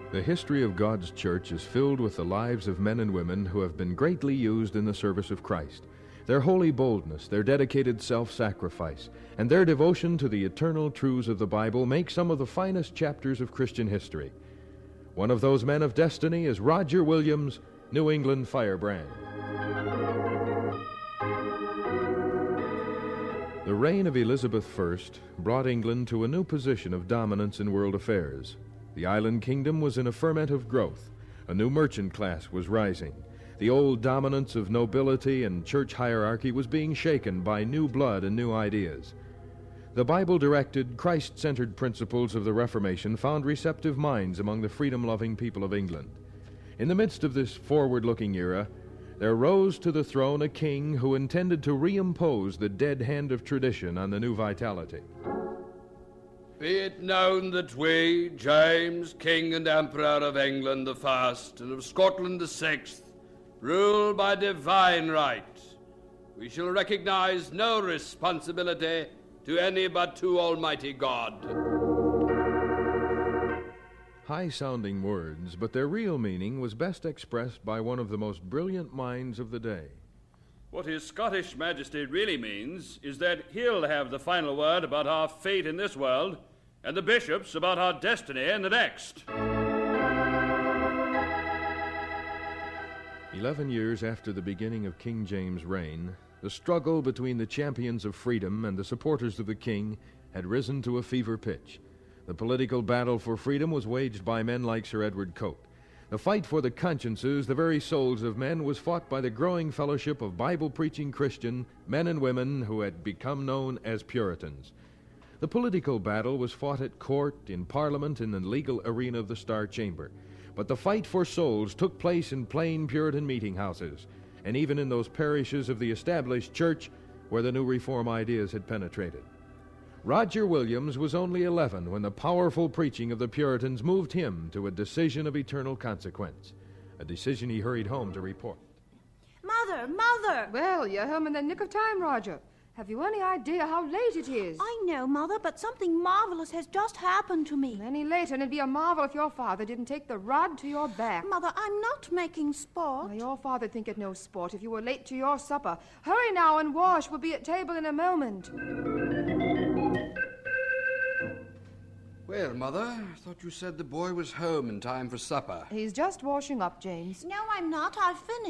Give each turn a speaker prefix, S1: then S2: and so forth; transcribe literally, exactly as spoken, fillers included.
S1: The history of God's church is filled with the lives of men and women who have been greatly used in the service of Christ. Their holy boldness, their dedicated self-sacrifice, and their devotion to the eternal truths of the Bible make some of the finest chapters of Christian history. One of those men of destiny is Roger Williams, New England firebrand. The reign of Elizabeth the First brought England to a new position of dominance in world affairs. The island kingdom was in a ferment of growth. A new merchant class was rising. The old dominance of nobility and church hierarchy was being shaken by new blood and new ideas. The Bible-directed, Christ-centered principles of the Reformation found receptive minds among the freedom-loving people of England. In the midst of this forward-looking era, there rose to the throne a king who intended to reimpose the dead hand of tradition on the new vitality.
S2: Be it known that we, James, King and Emperor of England the First and of Scotland the Sixth, rule by divine right. We shall recognize no responsibility to any but to Almighty God.
S1: High-sounding words, but their real meaning was best expressed by one of the most brilliant minds of the day.
S3: What His Scottish Majesty really means is that he'll have the final word about our fate in this world, and the bishops about our destiny in the next.
S1: Eleven years after the beginning of King James' reign, the struggle between the champions of freedom and the supporters of the king had risen to a fever pitch. The political battle for freedom was waged by men like Sir Edward Coke. The fight for the consciences, the very souls of men, was fought by the growing fellowship of Bible-preaching Christian men and women who had become known as Puritans. The political battle was fought at court, in Parliament, in the legal arena of the Star Chamber. But the fight for souls took place in plain Puritan meeting houses, and even in those parishes of the established church where the new reform ideas had penetrated. Roger Williams was only eleven when the powerful preaching of the Puritans moved him to a decision of eternal consequence, a decision he hurried home to report.
S4: Mother, Mother!
S5: Well, you're home in the nick of time, Roger. Have you any idea how late it is?
S4: I know, Mother, but something marvelous has just happened to me.
S5: Any later, and it'd be a marvel if your father didn't take the rod to your back.
S4: Mother, I'm not making sport.
S5: Well, your father'd think it no sport if you were late to your supper. Hurry now and wash. We'll be at table in a moment.
S2: Well, Mother, I thought you said the boy was home in time for supper.
S5: He's just washing up, James.
S4: No, I'm not. I'll finish.